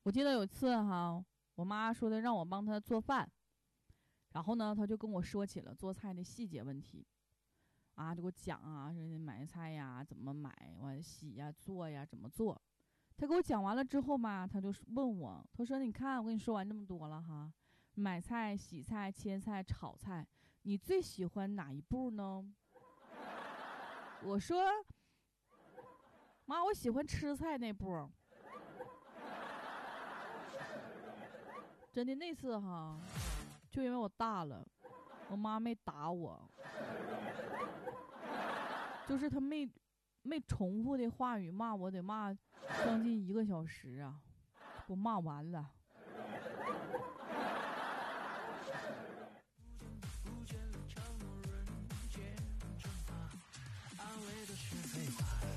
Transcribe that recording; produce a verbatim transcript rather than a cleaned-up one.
我记得有一次哈，我妈说的让我帮她做饭，然后呢，她就跟我说起了做菜的细节问题，啊，就给我讲啊，说买菜呀怎么买，完洗呀做呀怎么做。她给我讲完了之后嘛，她就问我，她说你看我跟你说完这么多了哈，买菜、洗菜、切菜、炒菜，你最喜欢哪一步呢？我说妈，我喜欢吃菜那步。真的那次哈，就因为我大了，我妈没打我，就是她没没重复的话语骂我，得骂将近一个小时啊，给我骂完了。